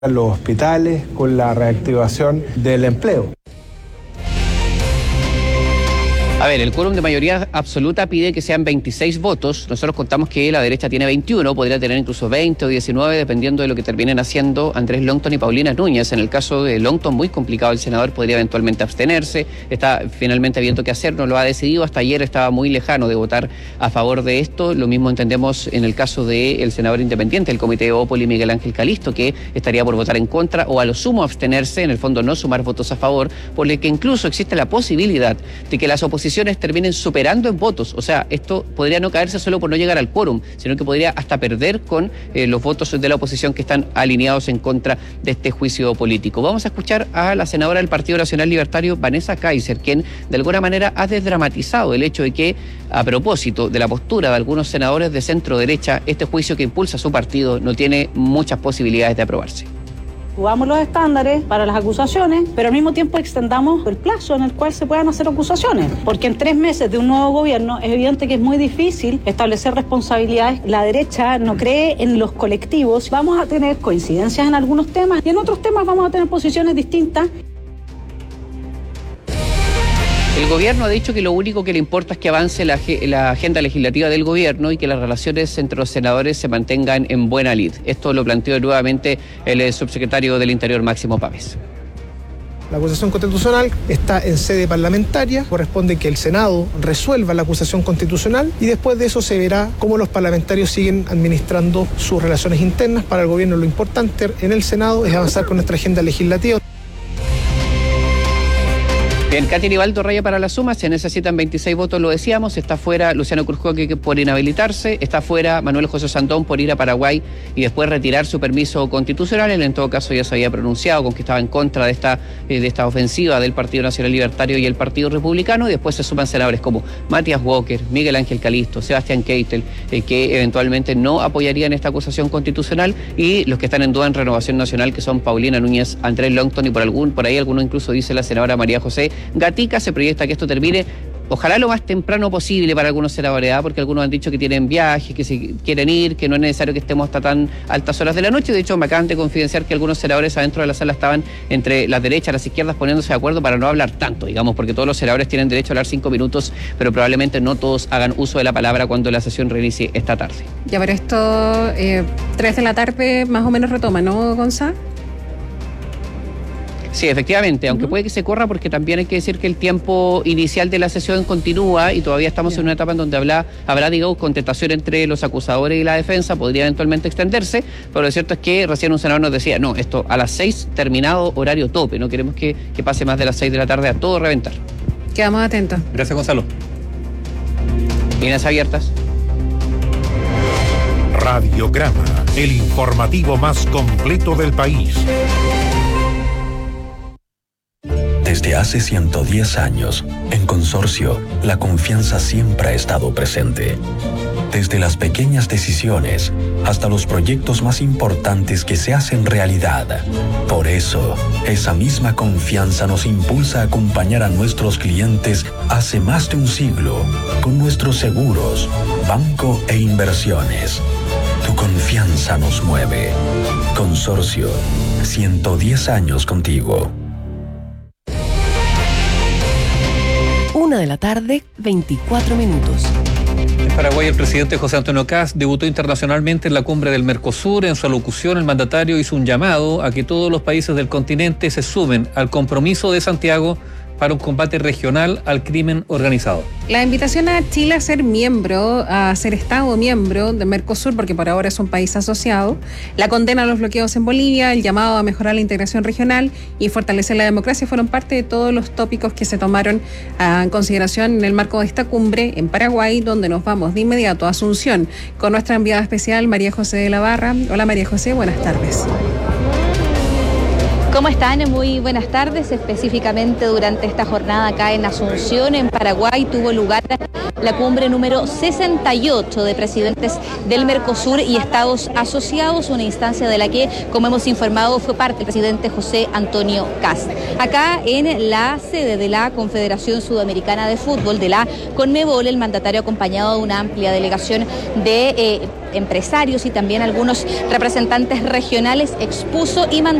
los hospitales, con la reactivación del empleo. A ver, el quórum de mayoría absoluta pide que sean 26 votos. Nosotros contamos que la derecha tiene 21, podría tener incluso 20 o 19, dependiendo de lo que terminen haciendo Andrés Longton y Paulina Núñez. En el caso de Longton, muy complicado, el senador podría eventualmente abstenerse. Está finalmente viendo qué hacer, no lo ha decidido. Hasta ayer estaba muy lejano de votar a favor de esto. Lo mismo entendemos en el caso del senador independiente del Comité de Opoli, Miguel Ángel Calisto, que estaría por votar en contra o a lo sumo abstenerse, en el fondo no sumar votos a favor, por lo que incluso existe la posibilidad de que las oposiciones terminen superando en votos. O sea, esto podría no caerse solo por no llegar al quórum, sino que podría hasta perder con los votos de la oposición que están alineados en contra de este juicio político. Vamos a escuchar a la senadora del Partido Nacional Libertario, Vanessa Kaiser, quien de alguna manera ha desdramatizado el hecho de que, a propósito de la postura de algunos senadores de centro derecha, este juicio que impulsa su partido no tiene muchas posibilidades de aprobarse. Subamos los estándares para las acusaciones, pero al mismo tiempo extendamos el plazo en el cual se puedan hacer acusaciones, porque en 3 meses de un nuevo gobierno es evidente que es muy difícil establecer responsabilidades. La derecha no cree en los colectivos. Vamos a tener coincidencias en algunos temas y en otros temas vamos a tener posiciones distintas. El gobierno ha dicho que lo único que le importa es que avance la agenda legislativa del gobierno y que las relaciones entre los senadores se mantengan en buena lid. Esto lo planteó nuevamente el subsecretario del Interior, Máximo Pavés. La acusación constitucional está en sede parlamentaria, corresponde que el Senado resuelva la acusación constitucional y después de eso se verá cómo los parlamentarios siguen administrando sus relaciones internas. Para el gobierno lo importante en el Senado es avanzar con nuestra agenda legislativa. Bien, Katy Nivaldo raya para la suma, se necesitan 26 votos, lo decíamos, está fuera Luciano Cruzcoque por inhabilitarse, está fuera Manuel José Sandón por ir a Paraguay y después retirar su permiso constitucional. Él en todo caso ya se había pronunciado con que estaba en contra de esta ofensiva del Partido Nacional Libertario y el Partido Republicano, y después se suman senadores como Matías Walker, Miguel Ángel Calisto, Sebastián Keitel, que eventualmente no apoyarían esta acusación constitucional, y los que están en duda en Renovación Nacional, que son Paulina Núñez, Andrés Longton y por ahí alguno incluso dice la senadora María José Gatica. Se proyecta que esto termine, ojalá lo más temprano posible para algunos senadores, porque algunos han dicho que tienen viajes, que si quieren ir, que no es necesario que estemos hasta tan altas horas de la noche. De hecho, me acaban de confidenciar que algunos senadores adentro de la sala estaban entre las derechas y las izquierdas poniéndose de acuerdo para no hablar tanto, digamos, porque todos los senadores tienen derecho a hablar 5 minutos, pero probablemente no todos hagan uso de la palabra cuando la sesión reinicie esta tarde. Ya, pero esto, 3 de la tarde más o menos retoma, ¿no, Gonzalo? Sí, efectivamente, aunque puede que se corra, porque también hay que decir que el tiempo inicial de la sesión continúa y todavía estamos en una etapa en donde habrá, digamos, contestación entre los acusadores y la defensa, podría eventualmente extenderse, pero lo cierto es que recién un senador nos decía, no, esto a las 6 terminado horario tope, no queremos que pase más de las 6 de la tarde a todo reventar. Quedamos atentos. Gracias, Gonzalo. Líneas abiertas. Radiograma, el informativo más completo del país. Desde hace 110 años, en Consorcio, la confianza siempre ha estado presente. Desde las pequeñas decisiones hasta los proyectos más importantes que se hacen realidad. Por eso, esa misma confianza nos impulsa a acompañar a nuestros clientes hace más de un siglo con nuestros seguros, banco e inversiones. Tu confianza nos mueve. Consorcio, 110 años contigo. 1:24 p.m. En Paraguay, el presidente José Antonio Kast debutó internacionalmente en la cumbre del Mercosur. En su alocución, el mandatario hizo un llamado a que todos los países del continente se sumen al compromiso de Santiago para un combate regional al crimen organizado. La invitación a Chile a ser miembro, a ser Estado miembro de Mercosur, porque por ahora es un país asociado, la condena a los bloqueos en Bolivia, el llamado a mejorar la integración regional y fortalecer la democracia fueron parte de todos los tópicos que se tomaron en consideración en el marco de esta cumbre en Paraguay, donde nos vamos de inmediato a Asunción con nuestra enviada especial María José de la Barra. Hola María José, buenas tardes. ¿Cómo están? Muy buenas tardes. Específicamente durante esta jornada acá en Asunción, en Paraguay, tuvo lugar La cumbre número 68 de presidentes del Mercosur y Estados asociados, una instancia de la que, como hemos informado, fue parte el presidente José Antonio Kast. Acá en la sede de la Confederación Sudamericana de Fútbol, de la CONMEBOL, el mandatario acompañado de una amplia delegación de empresarios y también algunos representantes regionales expuso y